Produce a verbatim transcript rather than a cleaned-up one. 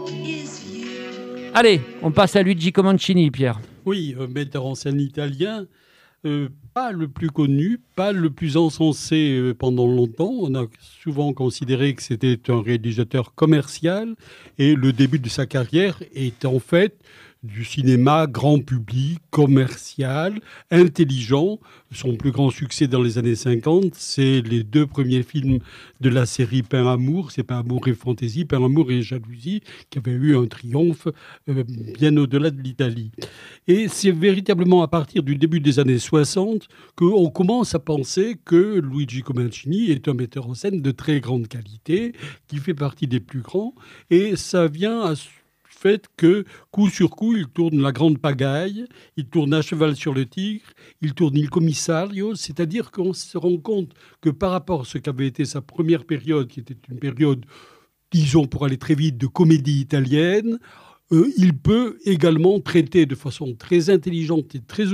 Allez, on passe à Luigi Comencini, Pierre. Oui, euh, metteur en scène italien, euh, pas le plus connu, pas le plus encensé euh, pendant longtemps. On a souvent considéré que c'était un réalisateur commercial et le début de sa carrière est en fait du cinéma grand public, commercial, intelligent. Son plus grand succès dans les années cinquante, c'est les deux premiers films de la série Pain Amour. C'est Pain Amour et Fantaisie, Pain Amour et Jalousie, qui avait eu un triomphe euh, bien au-delà de l'Italie. Et c'est véritablement à partir du début des années soixante qu'on commence à penser que Luigi Comencini est un metteur en scène de très grande qualité, qui fait partie des plus grands. Et ça vient à fait que, coup sur coup, il tourne La Grande Pagaille, il tourne À Cheval sur le Tigre, il tourne Il Commissario, c'est-à-dire qu'on se rend compte que par rapport à ce qu'avait été sa première période, qui était une période, disons pour aller très vite, de comédie italienne, euh, il peut également traiter de façon très intelligente et très